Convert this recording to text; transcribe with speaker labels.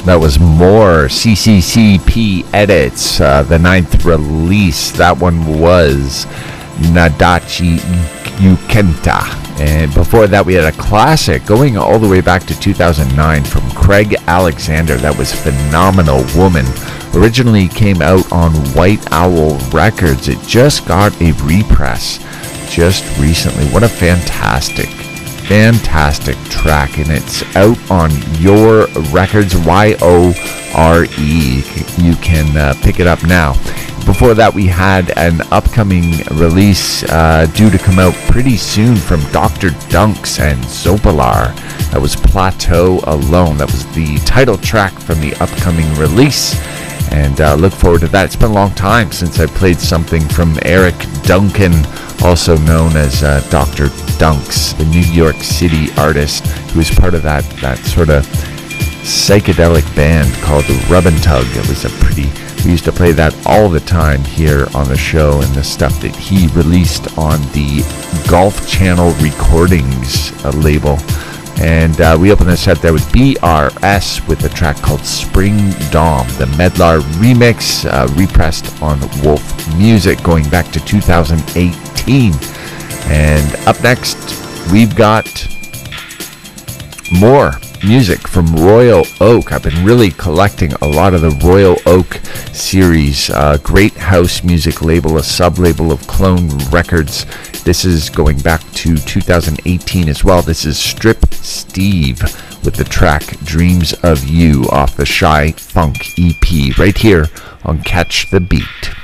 Speaker 1: That was more CCCP edits, the ninth release. That one was Nadachi Yukenta. And before that, we had a classic going all the way back to 2009 from Craig Alexander. That was Phenomenal Woman. Originally came out on White Owl Records. It just got a repress just recently. What a fantastic track, and it's out on Your Records, Y-O-R-E. You can pick it up now. Before that, we had an upcoming release due to come out pretty soon from Dr. Dunks and Zopalar. That was Plateau Alone. That was the title track from the upcoming release, and look forward to that. It's been a long time since I played something from Eric Duncan, also known as Dr. Dunks, the New York City artist who was part of that sort of psychedelic band called Rub and Tug. It was we used to play that all the time here on the show, and the stuff that he released on the Golf Channel Recordings label. And we opened the set there with BRS with a track called Spring Dawn, the Medlar remix, repressed on Wolf Music going back to 2018. And up next, we've got more music from Royal Oak. I've been really collecting a lot of the Royal Oak series. Great house music label, a sub-label of Clone Records. This is going back to 2018 as well. This is Strip Steve with the track Dreams of You off the Shy Funk EP right here on Catch the Beat.